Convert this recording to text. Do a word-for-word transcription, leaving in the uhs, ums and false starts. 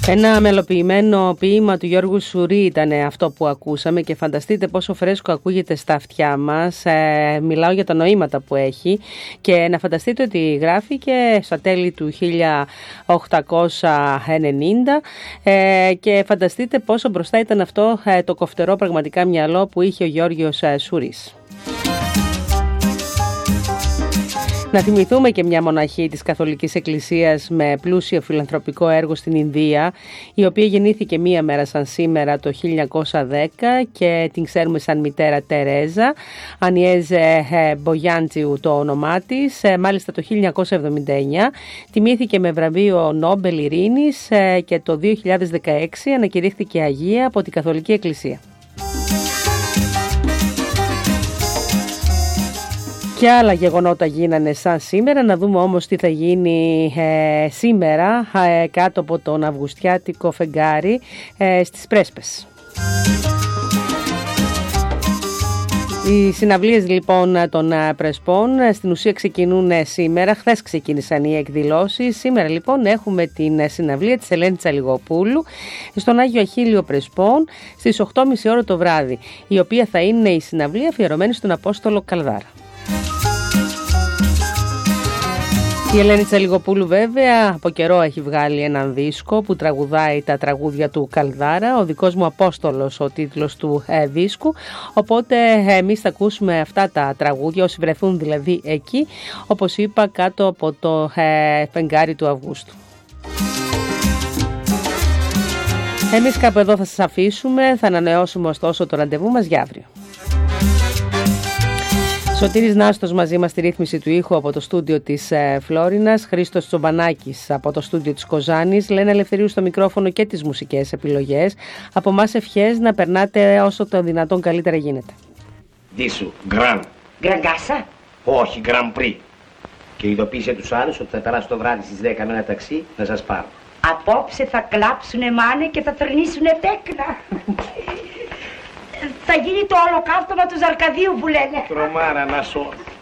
Ένα μελοποιημένο ποίημα του Γιώργου Σουρή ήταν αυτό που ακούσαμε και φανταστείτε πόσο φρέσκο ακούγεται στα αυτιά μας. Ε, μιλάω για τα νοήματα που έχει και να φανταστείτε ότι γράφηκε στα τέλη του χίλια οκτακόσια ενενήντα ε, και φανταστείτε πόσο μπροστά ήταν αυτό ε, το κοφτερό πραγματικά μυαλό που είχε ο Γιώργος ε, Σουρής. Να θυμηθούμε και μια μοναχή της Καθολικής Εκκλησίας με πλούσιο φιλανθρωπικό έργο στην Ινδία, η οποία γεννήθηκε μία μέρα σαν σήμερα το χίλια εννιακόσια δέκα και την ξέρουμε σαν μητέρα Τερέζα. Ανιέζε Μπογιάντζιου το όνομά της. Μάλιστα το χίλια εννιακόσια εβδομήντα εννιά τιμήθηκε με βραβείο Νόμπελ Ειρήνης και το δύο χιλιάδες δεκαέξι ανακηρύχθηκε Αγία από την Καθολική Εκκλησία. Και άλλα γεγονότα γίνανε σαν σήμερα. Να δούμε όμως τι θα γίνει ε, σήμερα ε, κάτω από τον αυγουστιάτικο φεγγάρι ε, στις Πρέσπες. Οι συναυλίες λοιπόν των Πρεσπών στην ουσία ξεκινούν σήμερα. Χθες ξεκίνησαν οι εκδηλώσεις. Σήμερα λοιπόν έχουμε την συναυλία της Ελένης Τσαλιγοπούλου στον Άγιο Αχίλιο Πρεσπών στις οκτώ και μισή ώρα το βράδυ, η οποία θα είναι η συναυλία αφιερωμένη στον Απόστολο Καλδάρα. Η Ελένη Τσαλιγοπούλου βέβαια από καιρό έχει βγάλει έναν δίσκο που τραγουδάει τα τραγούδια του Καλδάρα, ο δικός μου Απόστολος ο τίτλος του ε, δίσκου, οπότε εμείς θα ακούσουμε αυτά τα τραγούδια όσοι βρεθούν δηλαδή εκεί, όπως είπα κάτω από το ε, φεγγάρι του Αυγούστου. Εμείς κάπου εδώ θα σας αφήσουμε, θα ανανεώσουμε ωστόσο το ραντεβού μας για αύριο. Σωτήρης Νάστος μαζί μας στη ρύθμιση του ήχου από το στούντιο της ε, Φλόρινας, Χρήστος Τσομπανάκης από το στούντιο της Κοζάνης, Λένα Ελευθερίου στο μικρόφωνο και τις μουσικές επιλογές. Από εμάς ευχές να περνάτε όσο το δυνατόν καλύτερα γίνεται. Δίσου, γκραν. Γκραγκάσα. Όχι, γκραν πρι. Και ειδοποίησε τους άλλους ότι θα περάσω το βράδυ στις δέκα με ένα ταξί να σας πάρω. Απόψε θα κλάψουνε μάνε και θα θρυνήσουνε τέκνα. Θα γίνει το ολοκαύτωμα του Ζαρκαδίου που λένε. Τρομάρα να σω.